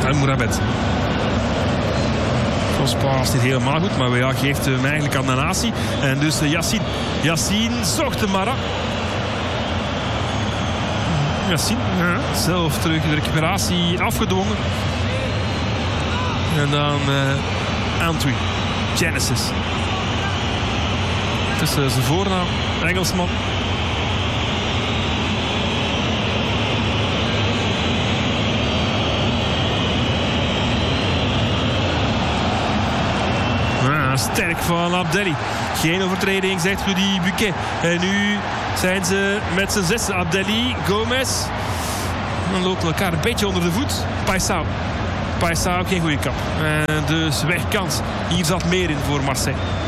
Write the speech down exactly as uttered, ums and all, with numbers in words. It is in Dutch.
En Mouramed. Crosspaas is niet helemaal goed, maar ja, geeft hem eigenlijk aan Nanasi. En dus uh, Yassine. Yassine zocht de Mara. Yassine, ja, zelf terug de recuperatie afgedwongen. En dan uh, Antwi. Genesis. Het is uh, zijn voornaam, Engelsman. Sterk van Abdelli. Geen overtreding, zegt Rudy Buquet. En nu zijn ze met z'n zes. Abdelli, Gomez. Dan lopen elkaar een beetje onder de voet. Paisao. Paisao, geen goede kap. En dus wegkans. Hier zat meer in voor Marseille.